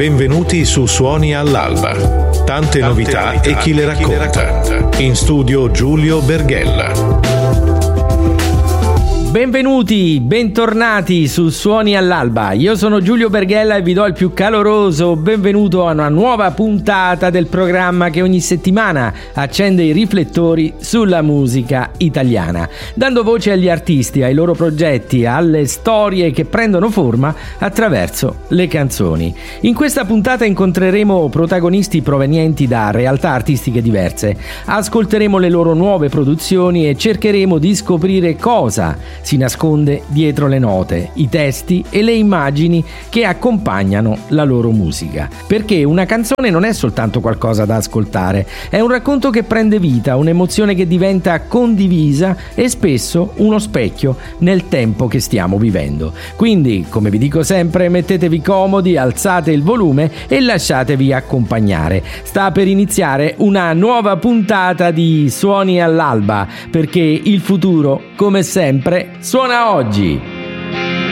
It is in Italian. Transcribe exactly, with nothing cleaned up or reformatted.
Benvenuti su Suoni all'Alba. Tante, Tante novità, novità e chi le racconta. Chi le racconta. In studio Giulio Berghella. Benvenuti, bentornati su Suoni all'Alba. Io sono Giulio Berghella e vi do il più caloroso benvenuto a una nuova puntata del programma che ogni settimana accende i riflettori sulla musica italiana, dando voce agli artisti, ai loro progetti, alle storie che prendono forma attraverso le canzoni. In questa puntata incontreremo protagonisti provenienti da realtà artistiche diverse, ascolteremo le loro nuove produzioni e cercheremo di scoprire cosa si nasconde dietro le note, i testi e le immagini che accompagnano la loro musica. Perché una canzone non è soltanto qualcosa da ascoltare, è un racconto che prende vita, un'emozione che diventa condivisa e spesso uno specchio nel tempo che stiamo vivendo. Quindi, come vi dico sempre, mettetevi comodi, alzate il volume e lasciatevi accompagnare. Sta per iniziare una nuova puntata di Suoni all'Alba, perché il futuro, come sempre, suona oggi.